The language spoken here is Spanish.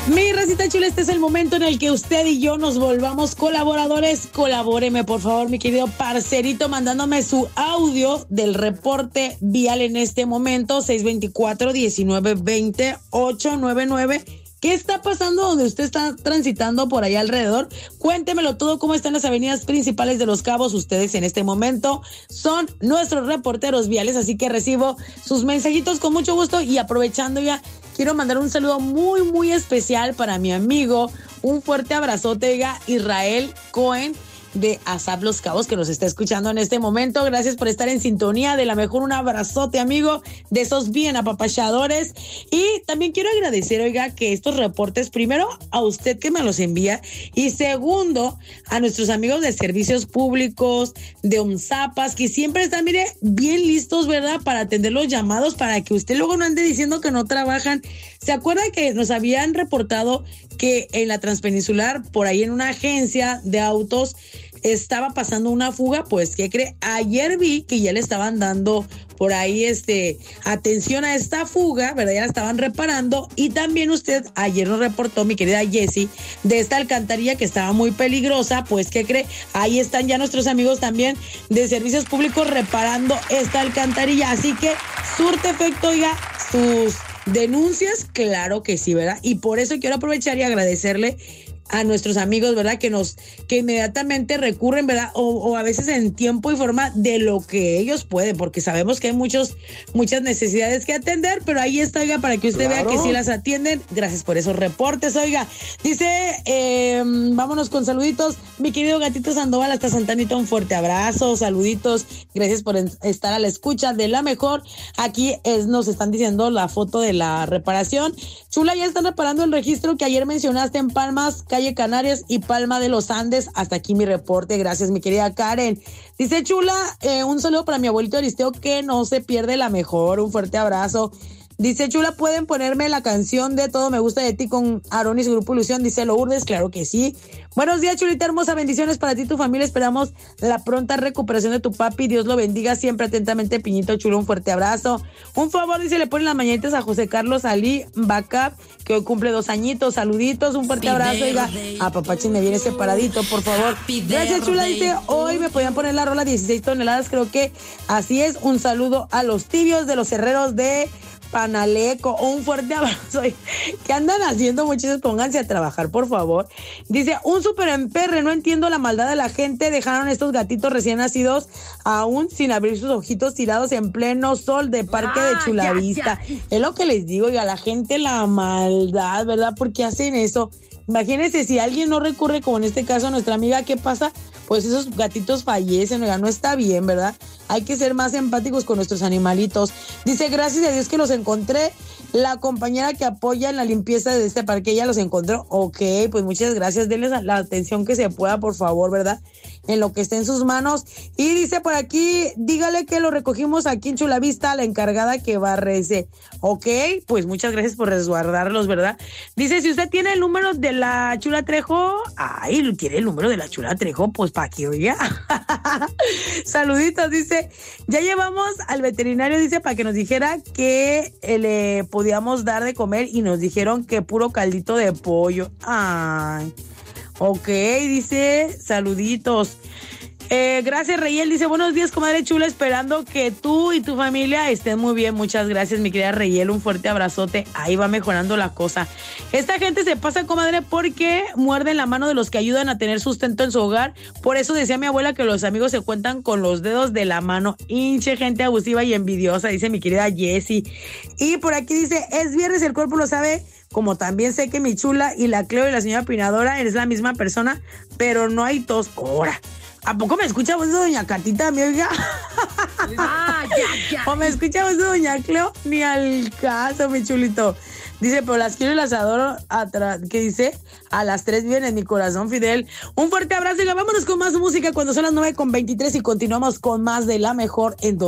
Mi racita chula, este es el momento en el que usted y yo nos volvamos colaboradores. Colabóreme, por favor, mi querido parcerito, mandándome su audio del reporte vial en este momento, 624-1920-899. ¿Qué está pasando donde usted está transitando por allá alrededor? Cuéntemelo todo, cómo están las avenidas principales de Los Cabos. Ustedes en este momento son nuestros reporteros viales, así que recibo sus mensajitos con mucho gusto. Y aprovechando ya, quiero mandar un saludo muy, muy especial para mi amigo. Un fuerte abrazote, oiga, Israel Cohen de ASAP Los Cabos, que nos está escuchando en este momento. Gracias por estar en sintonía. De la mejor, un abrazote, amigo, de esos bien apapachadores. Y también quiero agradecer, oiga, que estos reportes, primero a usted que me los envía, y segundo a nuestros amigos de servicios públicos, de OMSAPAS, que siempre están, mire, bien listos, ¿verdad?, para atender los llamados, para que usted luego no ande diciendo que no trabajan. ¿Se acuerda que nos habían reportado que en la Transpeninsular, por ahí en una agencia de autos, estaba pasando una fuga? Pues, ¿qué cree? Ayer vi que ya le estaban dando por ahí atención a esta fuga, ¿verdad? Ya la estaban reparando. Y también usted ayer nos reportó, mi querida Jessie, de esta alcantarilla que estaba muy peligrosa. Pues, ¿qué cree? Ahí están ya nuestros amigos también de servicios públicos reparando esta alcantarilla. Así que surte efecto, oiga, sus denuncias, claro que sí, ¿verdad? Y por eso quiero aprovechar y agradecerle a nuestros amigos, ¿verdad?, que inmediatamente recurren, ¿verdad?, o a veces en tiempo y forma de lo que ellos pueden, porque sabemos que hay muchas necesidades que atender, pero ahí está, oiga, para que usted vea que sí las atienden. Gracias por esos reportes, oiga. Dice, vámonos con saluditos, mi querido Gatito Sandoval hasta Santanita, un fuerte abrazo, saluditos, gracias por estar a la escucha de la mejor. Aquí nos están diciendo la foto de la reparación. Chula, ya están reparando el registro que ayer mencionaste en Palmas, Calle Canarias y Palma de los Andes. Hasta aquí mi reporte. Gracias, mi querida Karen. Dice Chula, un saludo para mi abuelito Aristeo, que no se pierde la mejor. Un fuerte abrazo. Dice Chula, ¿pueden ponerme la canción de Todo Me Gusta de Ti con Aarón y su grupo Ilusión? Dice Lourdes, claro que sí. Buenos días, Chulita hermosa, bendiciones para ti y tu familia. Esperamos la pronta recuperación de tu papi. Dios lo bendiga siempre atentamente, Piñito Chulo, un fuerte abrazo. Un favor, dice, le ponen las mañanitas a José Carlos Ali Bacap, que hoy cumple 2 añitos. Saluditos, un fuerte abrazo. Oiga, a Papachi me viene separadito, por favor. Gracias, Chula. Dice, hoy me podían poner la rola 16 toneladas. Creo que así es. Un saludo a los tibios de los herreros de Panaleco, un fuerte abrazo. ¿Qué andan haciendo, muchachos? Pónganse a trabajar, por favor. Dice, un súper emperre, no entiendo la maldad de la gente. Dejaron estos gatitos recién nacidos aún sin abrir sus ojitos, tirados en pleno sol de Parque de Chulavista. Ya. Es lo que les digo, oiga, la gente, la maldad, ¿verdad? ¿Por qué hacen eso? Imagínense si alguien no recurre, como en este caso nuestra amiga, ¿qué pasa? Pues esos gatitos fallecen, oiga, no está bien, ¿verdad? Hay que ser más empáticos con nuestros animalitos. Dice, gracias a Dios que los encontré. La compañera que apoya en la limpieza de este parque, ella los encontró. Ok, pues muchas gracias. Denles la atención que se pueda, por favor, ¿verdad?, en lo que esté en sus manos. Y dice por aquí, dígale que lo recogimos aquí en Chulavista, la encargada que barrece. Ok, pues muchas gracias por resguardarlos, ¿verdad? Dice, si usted tiene el número de la Chula Trejo, ay, tiene el número de la Chula Trejo, pues para que oiga. Saluditos, dice, ya llevamos al veterinario, dice, para que nos dijera que le podíamos dar de comer y nos dijeron que puro caldito de pollo. Ay, ok, dice, saluditos. Gracias, Reyel, dice, buenos días, comadre Chula, esperando que tú y tu familia estén muy bien. Muchas gracias, mi querida Reyel, un fuerte abrazote. Ahí va mejorando la cosa. Esta gente se pasa, comadre, porque muerden la mano de los que ayudan a tener sustento en su hogar. Por eso decía mi abuela que los amigos se cuentan con los dedos de la mano. Hinche gente abusiva y envidiosa, dice mi querida Jessie. Y por aquí dice, es viernes, el cuerpo lo sabe, como también sé que mi Chula y la Cleo y la señora Pinadora es la misma persona, pero no hay tos. Ahora, ¿a poco me escucha voz de doña Catita, mi oiga? Ya. ¿O me escucha voz de doña Cleo? Ni al caso, mi chulito. Dice, pero las quiero y las adoro. ¿Qué dice? A las 3 viene mi corazón, Fidel. Un fuerte abrazo y vámonos con más música cuando son las 9:23 y continuamos con más de la mejor en